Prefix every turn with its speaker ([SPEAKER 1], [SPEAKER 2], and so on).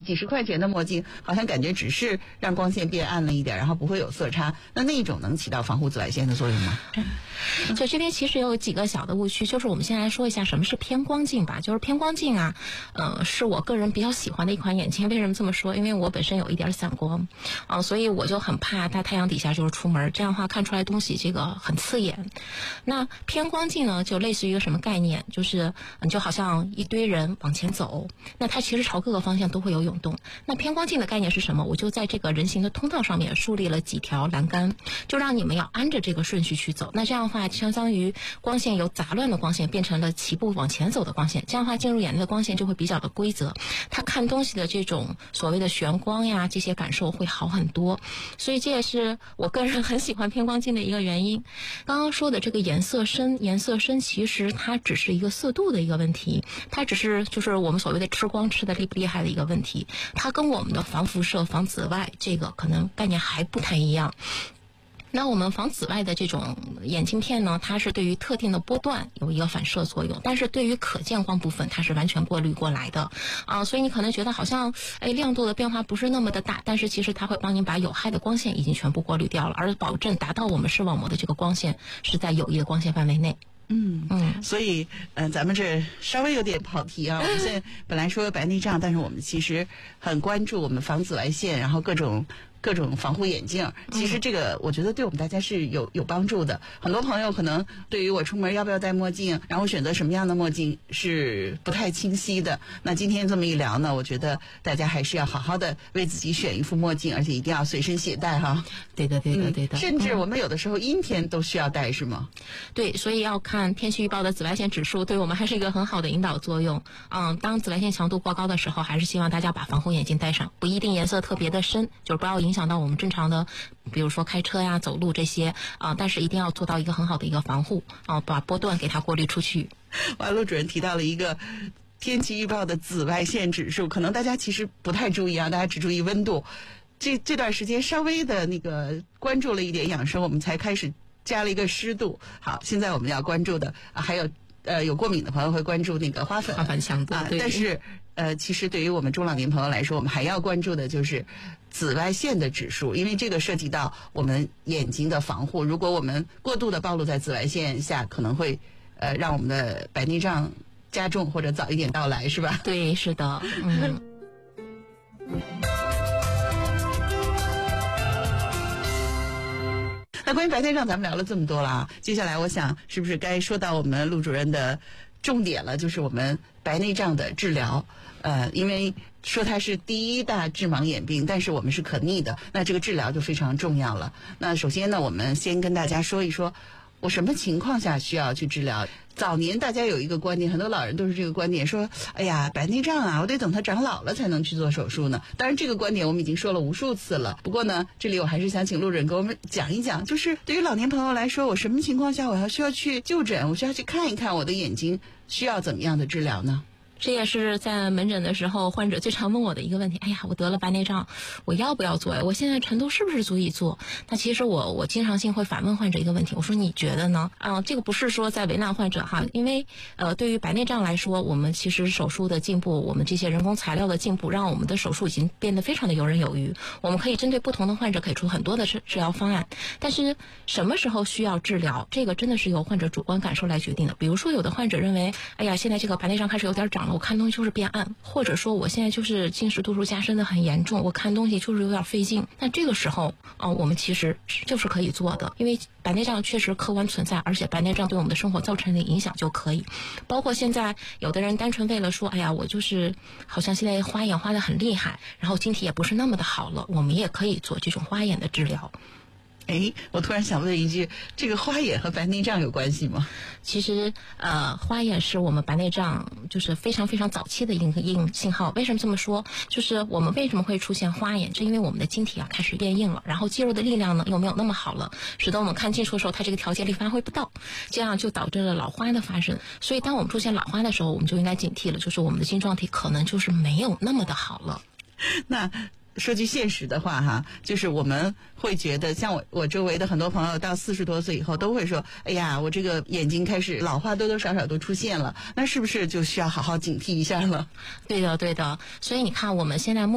[SPEAKER 1] 几十块钱的墨镜，好像感觉只是让光线变暗了一点，然后不会有色差，那种能起到防护紫外线的作用吗？
[SPEAKER 2] 就这边其实有几个小的误区，就是我们先来说一下什么是偏光镜吧。就是偏光镜啊，是我个人比较喜欢的一款眼镜。为什么这么说？因为我本身有一点散光所以我就很怕在太阳底下就是出门，这样的话看出来东西这个很刺眼。那偏光镜呢，就类似于一个什么概念？就是你就好像一堆人往前走，那它其实朝各个方向都会有涌动。那偏光镜的概念是什么？我就在这个人行的通道上面树立了几条栏杆，就让你们要按着这个顺序去走。那这样的话，相当于光线由杂乱的光线变成了齐步往前走的光线，这样的话进入眼内的光线就会比较的规则，它看东西的这种所谓的眩光呀，这些感受会好很多。所以这也是我个人很喜欢偏光镜的一个原因。刚刚说的这个颜色深其实它只是一个色度的一个问题，它只是就是我们所谓的吃光吃的厉不厉害的一个问题，它跟我们的防辐射防紫外这个可能概念还不太一样。那我们防紫外的这种眼镜片呢，它是对于特定的波段有一个反射作用，但是对于可见光部分它是完全过滤过来的所以你可能觉得好像亮度的变化不是那么的大，但是其实它会帮你把有害的光线已经全部过滤掉了，而保证达到我们视网膜的这个光线是在有益的光线范围内。
[SPEAKER 1] 所以咱们这稍微有点跑题啊。我们现在本来说白内障，但是我们其实很关注我们防紫外线，然后各种防护眼镜，其实这个我觉得对我们大家是有帮助的。很多朋友可能对于我出门要不要戴墨镜，然后选择什么样的墨镜是不太清晰的。那今天这么一聊呢，我觉得大家还是要好好的为自己选一副墨镜，而且一定要随身携带哈。
[SPEAKER 2] 对的。
[SPEAKER 1] 甚至我们有的时候阴天都需要戴，是吗？
[SPEAKER 2] 对，所以要看天气预报的紫外线指数，对我们还是一个很好的引导作用。当紫外线强度过高的时候，还是希望大家把防护眼镜戴上，不一定颜色特别的深，就是不要影响到我们正常的，比如说开车呀、走路这些但是一定要做到一个很好的一个防护把波段给它过滤出去。
[SPEAKER 1] 陆主任提到了一个天气预报的紫外线指数，可能大家其实不太注意大家只注意温度。这段时间稍微的那个关注了一点养生，我们才开始加了一个湿度。好，现在我们要关注的还有有过敏的朋友会关注那个花粉
[SPEAKER 2] 强度
[SPEAKER 1] 但是其实对于我们中老年朋友来说，我们还要关注的就是紫外线的指数，因为这个涉及到我们眼睛的防护。如果我们过度的暴露在紫外线下，可能会让我们的白内障加重或者早一点到来，是吧？
[SPEAKER 2] 对，是的。
[SPEAKER 1] 那关于白内障咱们聊了这么多了接下来我想是不是该说到我们陆主任的重点了，就是我们白内障的治疗。因为说它是第一大致盲眼病，但是我们是可逆的，那这个治疗就非常重要了。那首先呢，我们先跟大家说一说我什么情况下需要去治疗。早年大家有一个观点，很多老人都是这个观点，说哎呀白内障我得等它长老了才能去做手术呢。当然这个观点我们已经说了无数次了，不过呢这里我还是想请陆主任给我们讲一讲，就是对于老年朋友来说，我什么情况下我需要去就诊，我需要去看一看我的眼睛需要怎么样的治疗呢？
[SPEAKER 2] 这也是在门诊的时候患者最常问我的一个问题，哎呀我得了白内障，我要不要做呀？我现在程度是不是足以做？那其实我经常性会反问患者一个问题，我说你觉得呢？这个不是说在为难患者因为对于白内障来说，我们其实手术的进步，我们这些人工材料的进步，让我们的手术已经变得非常的游刃有余，我们可以针对不同的患者给出很多的治疗方案。但是什么时候需要治疗，这个真的是由患者主观感受来决定的。比如说有的患者认为，哎呀现在这个白内障开始有点长，我看东西就是变暗，或者说我现在就是近视度数加深的很严重，我看东西就是有点费劲。那这个时候我们其实就是可以做的，因为白内障确实客观存在，而且白内障对我们的生活造成的影响就可以。包括现在有的人单纯为了说，哎呀我就是好像现在花眼花得很厉害，然后晶体也不是那么的好了，我们也可以做这种花眼的治疗。
[SPEAKER 1] 我突然想问一句，这个花眼和白内障有关系吗？
[SPEAKER 2] 其实花眼是我们白内障就是非常非常早期的一个信号。为什么这么说？就是我们为什么会出现花眼，是因为我们的晶体开始变硬了，然后肌肉的力量呢又没有那么好了，使得我们看近处的时候它这个调节力发挥不到，这样就导致了老花的发生。所以当我们出现老花的时候，我们就应该警惕了，就是我们的晶状体可能就是没有那么的好了。
[SPEAKER 1] 那说句现实的话就是我们会觉得，像我周围的很多朋友到40多岁以后都会说，哎呀我这个眼睛开始老花多多少少都出现了，那是不是就需要好好警惕一下了？
[SPEAKER 2] 对的。所以你看我们现在